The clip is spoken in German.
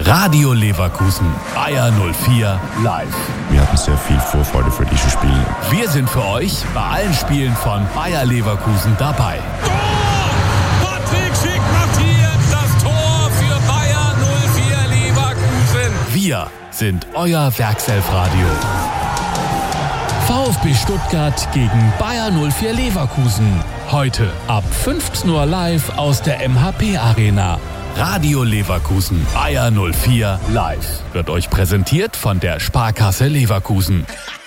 Radio Leverkusen, Bayer 04 live. Wir hatten sehr viel Vorfreude für dieses Spiel. Wir sind für euch bei allen Spielen von Bayer Leverkusen dabei. Tor! Patrick Schick macht hier das Tor für Bayer 04 Leverkusen. Wir sind euer Werkself-Radio. VfB Stuttgart gegen Bayer 04 Leverkusen. Heute ab 15 Uhr live aus der MHP Arena. Radio Leverkusen, Bayer 04 live. Wird euch präsentiert von der Sparkasse Leverkusen.